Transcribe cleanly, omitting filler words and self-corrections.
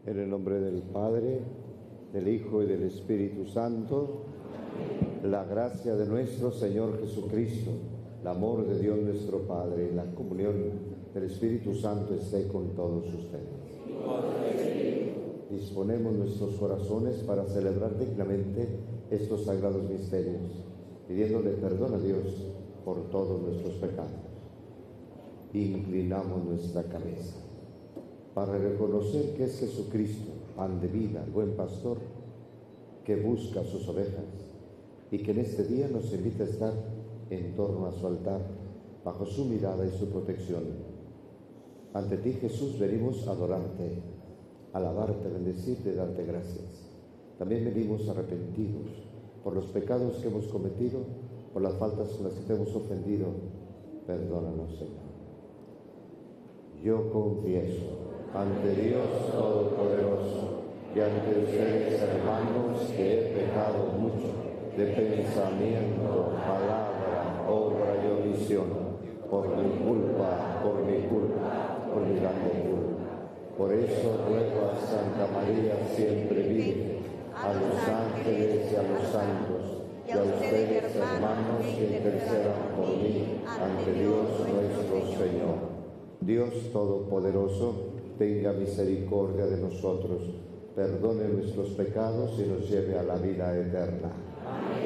En el nombre del Padre, del Hijo y del Espíritu Santo, la gracia de nuestro Señor Jesucristo, el amor de Dios nuestro Padre y la comunión del Espíritu Santo esté con todos ustedes. Disponemos nuestros corazones para celebrar dignamente estos sagrados misterios, pidiéndole perdón a Dios por todos nuestros pecados. Inclinamos nuestra cabeza para reconocer que es Jesucristo, pan de vida, el buen pastor, que busca a sus ovejas y que en este día nos invita a estar en torno a su altar, bajo su mirada y su protección. Ante ti, Jesús, venimos a adorarte, alabarte, bendecirte y darte gracias. También venimos arrepentidos por los pecados que hemos cometido, por las faltas con las que te hemos ofendido. Perdónanos, Señor. Yo confieso ante Dios Todopoderoso y ante ustedes, hermanos, que he pecado mucho de pensamiento, palabra, obra y omisión, por mi culpa, por mi grande culpa. Por eso ruego a Santa María, siempre Virgen, a los ángeles y a los santos, y a ustedes, hermanos, que intercedan por mí ante Dios nuestro Señor. Dios Todopoderoso, tenga misericordia de nosotros, perdone nuestros pecados y nos lleve a la vida eterna. Amén.